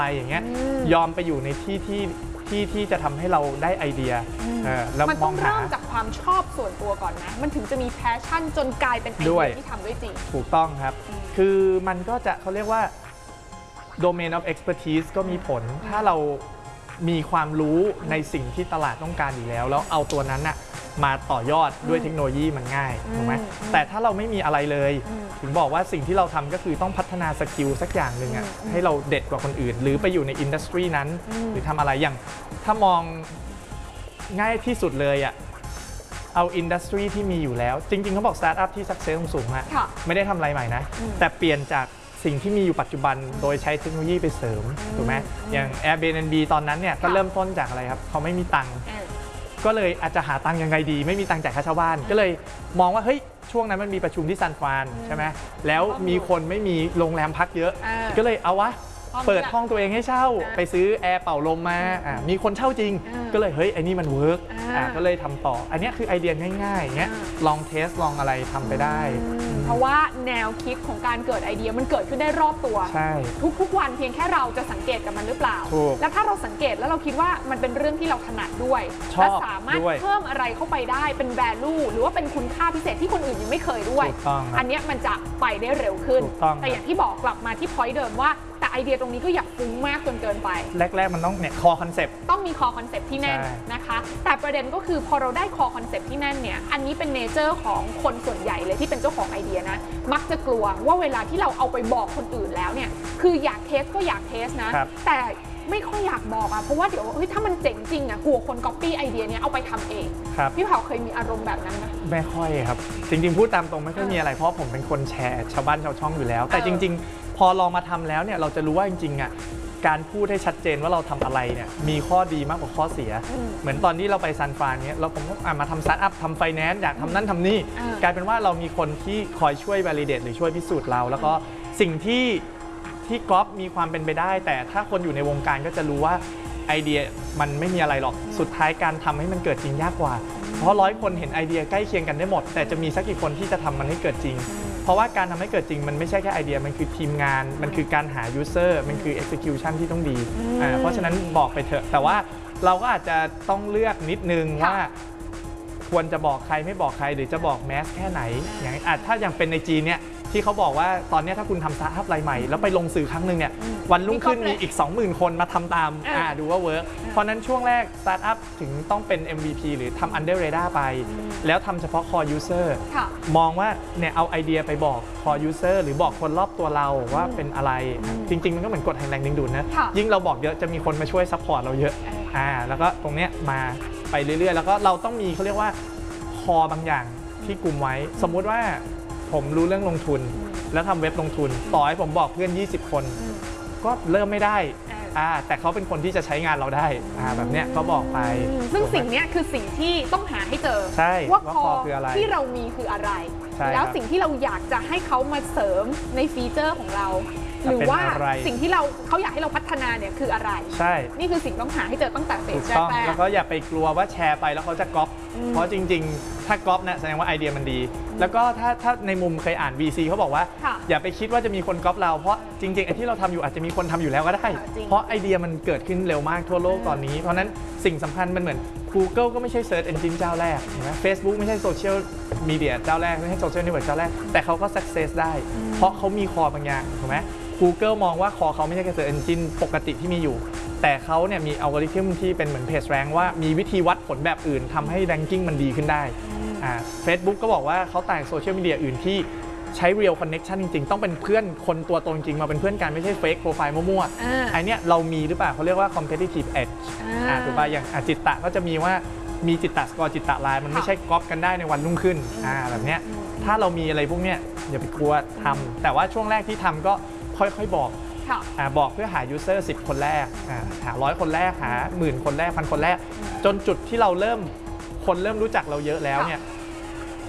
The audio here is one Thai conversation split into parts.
อย่างเงี้ยยอมไปอยู่ในที่จะทำให้เราได้ไอเดียแล้วมันต้องเริ่มจากความชอบส่วนตัวก่อนนะมันถึงจะมีแพชชั่นจนกลายเป็นไอเดียที่ทำด้วยจริงถูกต้องครับคือมันก็จะเขาเรียกว่า domain of expertise ก็มีผลถ้าเรามีความรู้ในสิ่งที่ตลาดต้องการอยู่แล้วเอาตัวนั้นน่ะมาต่อยอดด้วยเทคโนโลยีมันง่ายถูกไหมแต่ถ้าเราไม่มีอะไรเลยถึงบอกว่าสิ่งที่เราทำก็คือต้องพัฒนาสกิลสักอย่างหนึ่งอ่ะให้เราเด็ดกว่าคนอื่นหรือไปอยู่ในอินดัสทรีนั้นหรือทำอะไรอย่างถ้ามองง่ายที่สุดเลยอ่ะเอาอินดัสทรีที่มีอยู่แล้วจริงๆเขาบอกสตาร์ทอัพที่สักเซสสูงๆอ่ะไม่ได้ทำอะไรใหม่นะแต่เปลี่ยนจากสิ่งที่มีอยู่ปัจจุบันโดยใช้เทคโนโลยีไปเสริมถูกไหมอย่าง Airbnb ตอนนั้นเนี่ยก็เริ่มต้นจากอะไรครับเขาไม่มีตังค์ก็เลยอาจจะหาตังค์ยังไงดีไม่มีตังค์จ่ายค่าเช่าบ้านก็เลยมองว่าเฮ้ยช่วงนั้นมันมีประชุมที่ซานฟรานใช่ไหมแล้วมีคนไม่มีโรงแรมพักเยอะก็เลยเอาวะเปิดห้องตัวเองให้เช่าไปซื้อแอร์เป่าลมมามีคนเช่าจริงก็เลยเฮ้ยไอ้นี่มันเวิร์กก็เลยทำต่ออันนี้คือไอเดียง่ายๆอย่างเงี้ยลองเทสลองอะไรทำไปได้เพราะว่าแนวคิดของการเกิดไอเดียมันเกิดขึ้นได้รอบตัวใช่ทุกวันเพียงแค่เราจะสังเกตกับมันหรือเปล่าแล้วถ้าเราสังเกตแล้วเราคิดว่ามันเป็นเรื่องที่เราถนัดด้วยและสามารถเพิ่มอะไรเข้าไปได้เป็น value หรือว่าเป็นคุณค่าพิเศษที่คนอื่นยังไม่เคยด้วยอันนี้มันจะไปได้เร็วขึ้นแต่อย่างที่บอกกลับมาที่ point เดิมว่าแต่ไอเดียตรงนี้ก็อย่าฟุ้งมากจนเกินไปแรกๆมันต้องเนี่ย core concept ต้องมี core concept ที่แน่นนะคะแต่ประเด็นก็คือพอเราได้ core concept ที่แน่นเนี่ยอันนี้เป็นเนเจอร์ของคนส่วนใหญ่เลยที่เป็นเจ้าของไอเดียนะมักจะกลัวว่าเวลาที่เราเอาไปบอกคนอื่นแล้วเนี่ยคืออยากเทสก็อยากเทสนะแต่ไม่ค่อยอยากบอกเพราะว่าเดี๋ยวถ้ามันเจ๋งจริงกลัวคน copy ไอเดียนี้เอาไปทำเองพี่เผาเคยมีอารมณ์แบบนั้นไหมไม่ค่อยครับจริงๆพูดตามตรงไม่ค่อยมีอะไรเพราะผมเป็นคนแชร์ชาวบ้านชาวช่องอยู่แล้วแต่จริงๆพอลองมาทำแล้วเนี่ยเราจะรู้ว่าจริงๆการพูดให้ชัดเจนว่าเราทำอะไรเนี่ยมีข้อดีมากกว่าข้อเสียเหมือนตอนที่เราไปซานฟรานเนี่ยเราผมก็มาทำสตาร์ทอัพทำไฟแนนซ์อยากทำนั่นทำนี่กลายเป็นว่าเรามีคนที่คอยช่วย validate หรือช่วยพิสูจน์เราแล้วก็สิ่งที่ก๊อปมีความเป็นไปได้แต่ถ้าคนอยู่ในวงการก็จะรู้ว่าไอเดียมันไม่มีอะไรหรอกสุดท้ายการทำให้มันเกิดจริงยากกว่าเพราะ100 คนเห็นไอเดียใกล้เคียงกันได้หมดแต่จะมีสักกี่คนที่จะทำมันให้เกิดจริงเพราะว่าการทำให้เกิดจริงมันไม่ใช่แค่ไอเดียมันคือทีมงานมันคือการหา user มันคือ execution ที่ต้องดีเพราะฉะนั้นบอกไปเถอะแต่ว่าเราก็อาจจะต้องเลือกนิดนึงว่าควรจะบอกใครไม่บอกใครหรือจะบอกแมสแค่ไหนอย่างถ้าอย่างเป็นในจีนเนี่ยที่เขาบอกว่าตอนนี้ถ้าคุณทำสตาร์ทอัพรายใหม่แล้วไปลงสื่อครั้งหนึ่งเนี่ยวันรุ่งขึ้นมีอีก 20,000 คนมาทำตามดูว่าเวิร์กเพราะนั้นช่วงแรกสตาร์ทอัพถึงต้องเป็น MVP หรือทำ under radar ไปแล้วทำเฉพาะ core user มองว่าเนี่ยเอาไอเดียไปบอก core user หรือบอกคนรอบตัวเราว่าเป็นอะไรจริงๆมันก็เหมือนกฎแห่งแรงดึงดูดนะยิ่งเราบอกเยอะจะมีคนมาช่วยซัพพอร์ตเราเยอะแล้วก็ตรงเนี้ยมาไปเรื่อยๆแล้วก็เราต้องมีเขาเรียกว่า core บางอย่างที่กลุ่มไว้สมมุติว่าผมรู้เรื่องลงทุนแล้วทำเว็บลงทุนต่อให้ผมบอกเพื่อน20 คนก็เริ่มไม่ได้แต่เขาเป็นคนที่จะใช้งานเราได้แบบเนี้ยก็บอกไปซึ่งสิ่งนี้คือสิ่งที่ต้องหาให้เจอว่าคอคืออะไรที่เรามีคืออะไรแล้วสิ่งที่เราอยากจะให้เขามาเสริมในฟีเจอร์ของเราหรือว่าสิ่งที่เขาอยากให้เราพัฒนาเนี่ยคืออะไรใช่นี่คือสิ่งต้องหาให้เจอตั้งแต่เฟสแรกแล้วก็อย่าไปกลัวว่าแชร์ไปแล้วเขาจะก๊อปเพราะจริงๆถ้าก๊อปเนี่ยแสดงว่าไอเดียมันดีแล้วก็ถ้าในมุมเคยอ่าน VC เขาบอกว่าอย่าไปคิดว่าจะมีคนก๊อปเราเพราะจริงๆไอ้ที่เราทำอยู่อาจจะมีคนทำอยู่แล้วก็ได้เพราะไอเดียมันเกิดขึ้นเร็วมากทั่วโลกตอนนี้เพราะนั้นสิ่งสำคัญมันเหมือน Google ก็ไม่ใช่ Search Engine เจ้าแรกเห็นไหม Facebook ไม่ใช่โซเชียลมีเดียเจ้าแรกไม่ใช่โซเชียลเน็ตเวิร์กเจ้าแรกแต่เขาก็ success ได้เพราะเขามีคอบางอย่างถูกไหมGoogle มองว่าคอเขาไม่ใช่แค่ Search Engine ปกติที่มีอยู่แต่เขาเนี่ยมีอัลกอริทึมที่เป็นเหมือน Page Rank ว่ามีวิธีวัดผลแบบอื่นทำให้ Ranking มันดีขึ้นได้Facebook ก็บอกว่าเขาต่างโซเชียลมีเดียอื่นที่ใช้ Real Connection จริงๆต้องเป็นเพื่อนคนตัวตนจริงมาเป็นเพื่อนกันไม่ใช่ Fake Profile มั่วๆไอเนี้ยเรามีหรือเปล่าเขาเรียกว่า Competitive Edge ถูกป่ะอย่างจิตตะก็จะมีว่ามีจิตตะสกอร์จิตตะไลน์มันไม่ใช่ก๊อปกันได้ในวันรุ่งขึ้นแบบเนี้ยถ้าเรามีอะไรพวกเนี้ยอย่าไปกลัวทำแต่ว่าช่วงแรกที่ทำก็ค่อยๆบอกเพื่อหา user 10 คนแรกหา100 คนแรกหา10,000 คนแรก1,000 คนแรกจนจุดที่เราคนเริ่มรู้จักเราเยอะแล้วเนี่ยค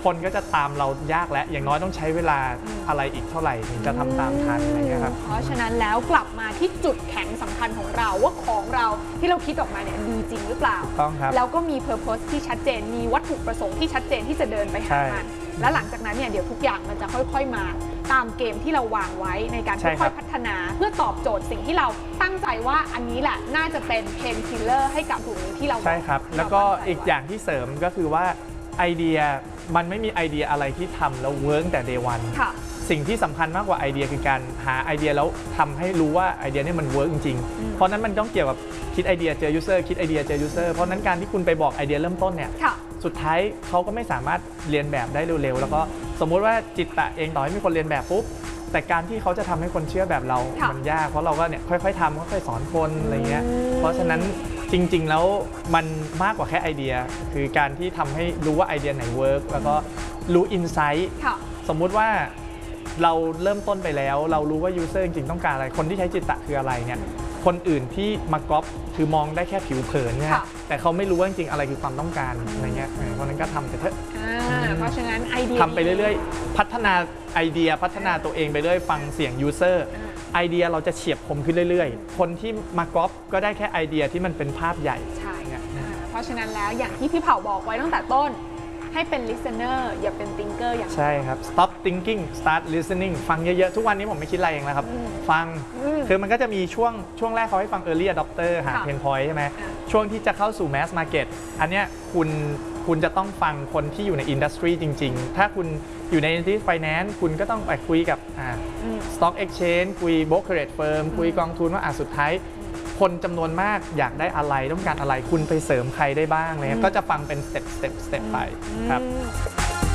คนก็จะตามเรายากและอย่างน้อยต้องใช้เวลาอะไรอีกเท่าไหร่ถึงจะทำตามทันอะไรเงี้ยครับเพราะฉะนั้นแล้วกลับมาที่จุดแข็งสำคัญของเราว่าของเราที่เราคิดออกมาเนี่ยดีจริงหรือเปล่าถูกต้องครับแล้วก็มี purpose ที่ชัดเจนมีวัตถุประสงค์ที่ชัดเจนที่จะเดินไปหามันและหลังจากนั้นเนี่ยเดี๋ยวทุกอย่างมันจะค่อยๆมาตามเกมที่เราวางไว้ในการค่อยๆพัฒนาเพื่อตอบโจทย์สิ่งที่เราตั้งใจว่าอันนี้แหละน่าจะเป็น pain killer ให้กับกลุ่มนี้ที่เราใช่ครับแล้วก็อีกอย่างที่เสริมก็คือว่าไอเดียมันไม่มีไอเดียอะไรที่ทำแล้วเวิร์กแต่ day one ค่ะสิ่งที่สำคัญมากกว่าไอเดียคือการหาไอเดียแล้วทำให้รู้ว่าไอเดียนี้มันเวิร์กจริงๆเพราะนั้นมันต้องเกี่ยวกับคิดไอเดียเจอยูเซอร์คิดไอเดียเจอยูเซอร์เพราะนั้นการที่คุณไปบอกไอเดียเริ่มต้นเนี่ยค่ะสุดท้ายเขาก็ไม่สามารถเรียนแบบได้เร็วๆแล้วก็สมมุติว่าจิตตะเองต่อให้มีคนเรียนแบบปุ๊บแต่การที่เขาจะทำให้คนเชื่อแบบเราค่ะมันยากเพราะเราก็เนี่ยค่อยๆทำค่อยๆสอนคนอะไรเงี้ยเพราะฉะนั้นจริงๆแล้วมันมากกว่าแค่ไอเดียคือการที่ทำให้รู้ว่าไอเดียไหนเวิร์กแล้วก็รู้อินไซต์ค่ะสมมุติว่าเราเริ่มต้นไปแล้วเรารู้ว่ายูเซอร์จริงๆต้องการอะไรคนที่ใช้จิตตะคืออะไรเนี่ยคนอื่นที่มาก๊อปคือมองได้แค่ผิวเผินเนี่ยค่ะแต่เขาไม่รู้ว่าจริงๆอะไรคือความต้องการอะไรเงี้ยเพราะนั้นก็ทำไปเถอะเพราะฉะนั้นไอเดียทำไปเรื่อยๆ พัฒนาไอเดียพัฒนาตัวเองไปเรื่อยฟังเสียงยูเซอร์ไอเดียเราจะเฉียบคมขึ้นเรื่อยๆ คนที่มาก๊อปก็ได้แค่ไอเดียที่มันเป็นภาพใหญ่ใช่เนี่ยเพราะฉะนั้นแล้วอย่างที่พี่เผาบอกไว้ตั้งแต่ต้นให้เป็น listener อย่าเป็น thinker อย่างเดียวใช่ครับ stop thinking start listening ฟังเยอะๆ ทุกวันนี้ผมไม่คิดอะไรเองแล้วครับ ฟัง คือมันก็จะมีช่วงแรกเขาให้ฟัง early adopter หา pain point ใช่ไหม ช่วงที่จะเข้าสู่ mass market อันเนี้ยคุณจะต้องฟังคนที่อยู่ใน industry จริงๆ ถ้าคุณอยู่ใน finance คุณก็ต้องไปคุยกับstock exchange คุย brokerage firm คุยกองทุนว่าสุดท้ายคนจำนวนมากอยากได้อะไรต้องการอะไรคุณไปเสริมใครได้บ้างเลยก็จะฟังเป็นสเต็ปไปครับ